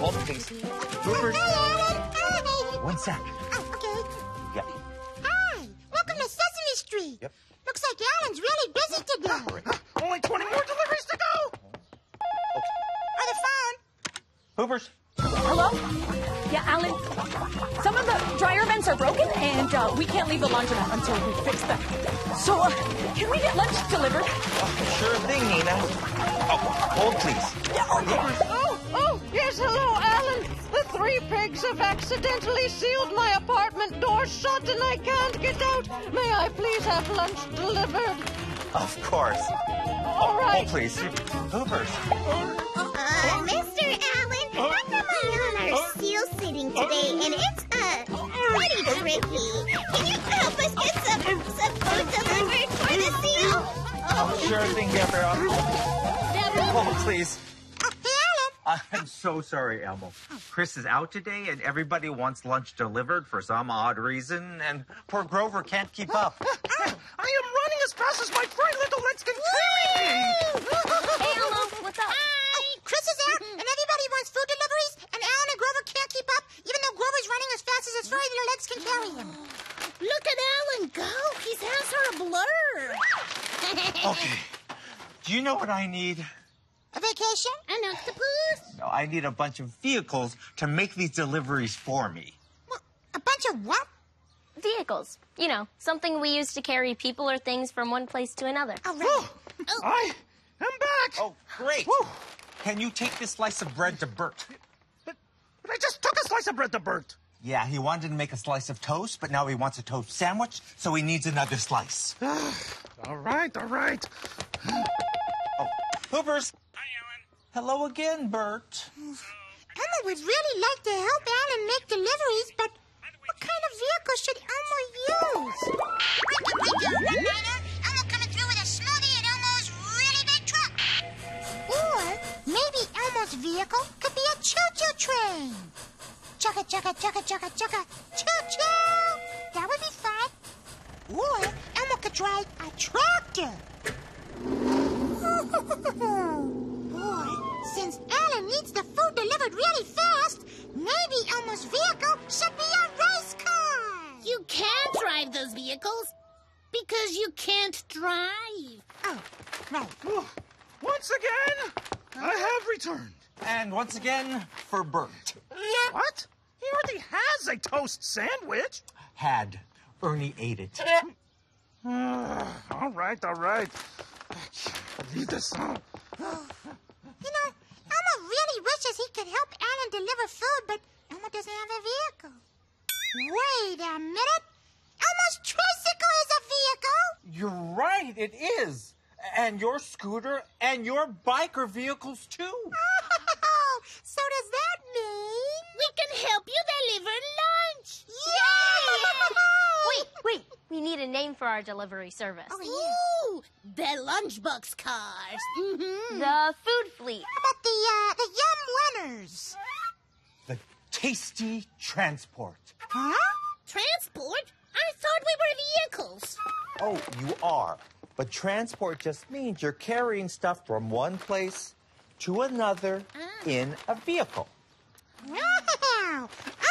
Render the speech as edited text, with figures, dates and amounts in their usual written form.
Hold, please. Hoopers. Hi. One sec. Oh, okay. Yeah. Hi. Welcome to Sesame Street. Yep. Looks like Alan's really busy today. Only 20 more deliveries to go. On the phone. Hoopers. Hello? Yeah, Alan. Some of the dryer vents are broken, and we can't leave the laundromat until we fix them. So, can we get lunch delivered? Sure thing, Nina. Oh, hold, please. Oh, yes, hello, Alan. The three pigs have accidentally sealed my apartment door shut and I can't get out. May I please have lunch delivered? Of course. All right. Hold, please. Hoopers. Mr. Allen, how come I'm on our seal sitting today and it's, pretty tricky? Can you help us get some food delivered for the seal? Sure thing, Gabrielle. Hold, please. Hey, Alan. I'm so sorry, Elmo. Chris is out today, and everybody wants lunch delivered for some odd reason, and poor Grover can't keep up. I am running as fast as my bright little legs can carry me. Hey, Elmo, what's up? Oh, Chris is out, and everybody wants food deliveries, and Alan and Grover can't keep up, even though Grover's running as fast as his furry little legs can carry him. Look at Alan go. His hands are a blur. Okay. Do you know what I need? A vacation? An octopus? No, I need a bunch of vehicles to make these deliveries for me. Well, a bunch of what? Vehicles. You know, something we use to carry people or things from one place to another. Oh, right. I am back. Oh, great. Whew. Can you take this slice of bread to Bert? But I just took a slice of bread to Bert. Yeah, he wanted to make a slice of toast, but now he wants a toast sandwich, so he needs another slice. All right. Oh, Hoopers. Hi, Alan. Hello again, Bert. Elmo would really like to help Alan make deliveries, but what kind of vehicle should Elmo use? Elmo coming through with a smoothie and Elmo's really big truck. Or maybe Elmo's vehicle could be a choo-choo train. Chugga, chugga, chugga, chugga, chugga, choo-choo. That would be fun. Or Elmo could drive a tractor. Boy, since Alan needs the food delivered really fast, maybe Elmo's vehicle should be a race car. You can't drive those vehicles because you can't drive. Oh, right. Once again, I have returned. And once again, for Bert. What? He already has a toast sandwich. Had. Ernie ate it. All right. I can't believe this. You know, Elmo really wishes he could help Alan deliver food, but Elmo doesn't have a vehicle. Wait a minute. Elmo's tricycle is a vehicle. You're right, it is. And your scooter and your bike are vehicles, too. Oh, so does that mean? We can help you deliver lunch. Wait. We need a name for our delivery service. Ooh, the lunchbox cars. Mm-hmm. The food fleet. How about the Yum Winners? The Tasty Transport. Huh? Transport? I thought we were vehicles. Oh, you are. But transport just means you're carrying stuff from one place to another in a vehicle. Wow!